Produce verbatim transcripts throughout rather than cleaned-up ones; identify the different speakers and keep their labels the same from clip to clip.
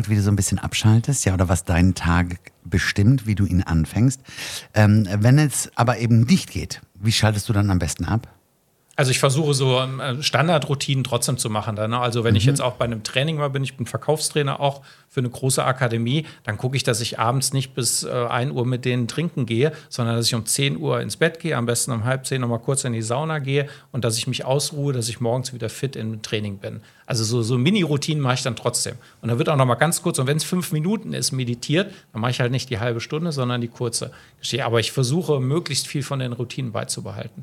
Speaker 1: gesagt, wie du so ein bisschen abschaltest, ja, oder was deinen Tag bestimmt, wie du ihn anfängst. Ähm, wenn es aber eben nicht geht, wie schaltest du dann am besten ab?
Speaker 2: Also ich versuche so ähm, Standardroutinen trotzdem zu machen. Dann, ne? Also wenn mhm. ich jetzt auch bei einem Training mal bin, ich bin Verkaufstrainer auch für eine große Akademie, dann gucke ich, dass ich abends nicht bis äh, ein Uhr mit denen trinken gehe, sondern dass ich um zehn Uhr ins Bett gehe, am besten um halb zehn noch mal kurz in die Sauna gehe und dass ich mich ausruhe, dass ich morgens wieder fit im Training bin. Also so, so Mini-Routinen mache ich dann trotzdem. Und dann wird auch noch mal ganz kurz, und wenn es fünf Minuten ist, meditiert, dann mache ich halt nicht die halbe Stunde, sondern die kurze. Aber ich versuche, möglichst viel von den Routinen beizubehalten.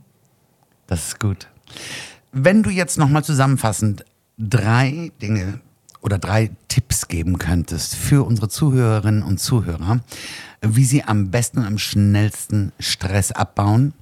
Speaker 1: Das ist gut. Wenn du jetzt nochmal zusammenfassend drei Dinge oder drei Tipps geben könntest für unsere Zuhörerinnen und Zuhörer, wie sie am besten und am schnellsten Stress abbauen,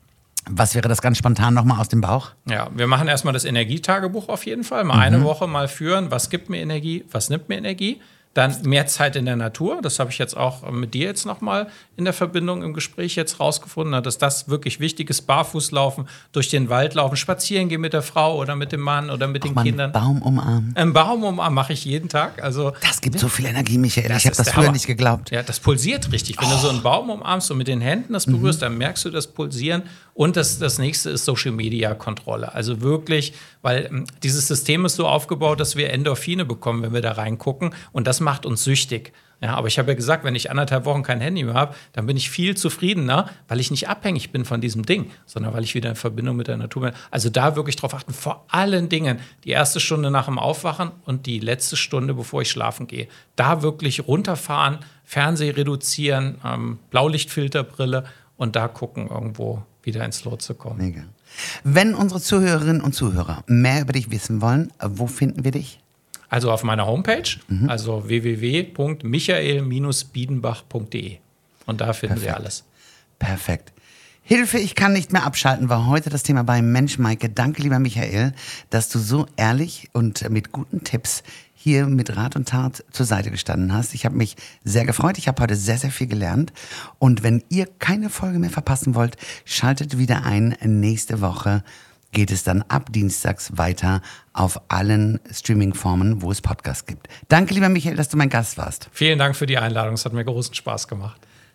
Speaker 1: was wäre das ganz spontan nochmal aus dem Bauch?
Speaker 2: Ja, wir machen erstmal das Energietagebuch auf jeden Fall. Mal mhm. eine Woche mal führen, was gibt mir Energie, was nimmt mir Energie. Dann mehr Zeit in der Natur. Das habe ich jetzt auch mit dir jetzt nochmal in der Verbindung im Gespräch jetzt rausgefunden, dass das wirklich wichtig ist. Barfuß laufen, durch den Wald laufen, spazieren gehen mit der Frau oder mit dem Mann oder mit
Speaker 1: auch
Speaker 2: den
Speaker 1: mal
Speaker 2: Kindern.
Speaker 1: Einen Baum umarmen.
Speaker 2: Einen Baum umarmen mache ich jeden Tag. Also,
Speaker 1: das gibt ja. so viel Energie, Michael. Ich habe das früher Hammer. nicht geglaubt.
Speaker 2: Ja, das pulsiert richtig. Wenn oh. du so einen Baum umarmst und mit den Händen das berührst, mhm. dann merkst du das Pulsieren. Und das, das nächste ist Social-Media-Kontrolle. Also wirklich, weil ähm, dieses System ist so aufgebaut, dass wir Endorphine bekommen, wenn wir da reingucken. Und das macht uns süchtig. Ja, aber ich habe ja gesagt, wenn ich anderthalb Wochen kein Handy mehr habe, dann bin ich viel zufriedener, weil ich nicht abhängig bin von diesem Ding, sondern weil ich wieder in Verbindung mit der Natur bin. Also da wirklich drauf achten, vor allen Dingen die erste Stunde nach dem Aufwachen und die letzte Stunde, bevor ich schlafen gehe. Da wirklich runterfahren, Fernseh reduzieren, ähm, Blaulichtfilterbrille und da gucken, irgendwo wieder ins Lot zu kommen.
Speaker 1: Mega. Wenn unsere Zuhörerinnen und Zuhörer mehr über dich wissen wollen, wo finden wir dich?
Speaker 2: Also auf meiner Homepage, mhm. also w w w punkt michael biedenbach punkt d e. Und da finden
Speaker 1: Perfekt.
Speaker 2: Sie alles.
Speaker 1: Perfekt. Hilfe, ich kann nicht mehr abschalten, war heute das Thema bei Mensch Maike. Danke, lieber Michael, dass du so ehrlich und mit guten Tipps hier mit Rat und Tat zur Seite gestanden hast. Ich habe mich sehr gefreut. Ich habe heute sehr, sehr viel gelernt. Und wenn ihr keine Folge mehr verpassen wollt, schaltet wieder ein. Nächste Woche geht es dann ab dienstags weiter auf allen Streaming-Formen, wo es Podcasts gibt. Danke, lieber Michael, dass du mein Gast warst.
Speaker 2: Vielen Dank für die Einladung. Es hat mir großen Spaß gemacht.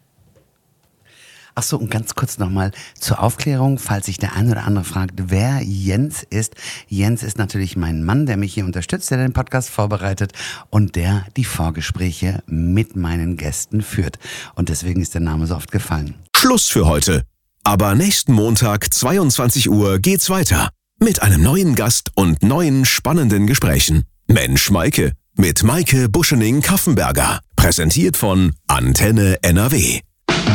Speaker 1: Ach so, und ganz kurz nochmal zur Aufklärung, falls sich der eine oder andere fragt, wer Jens ist. Jens ist natürlich mein Mann, der mich hier unterstützt, der den Podcast vorbereitet und der die Vorgespräche mit meinen Gästen führt. Und deswegen ist der Name so oft gefallen.
Speaker 3: Schluss für heute. Aber nächsten Montag, zweiundzwanzig Uhr, geht's weiter. Mit einem neuen Gast und neuen spannenden Gesprächen. Mensch Maike. Mit Maike Buschening-Kaffenberger. Präsentiert von Antenne N R W.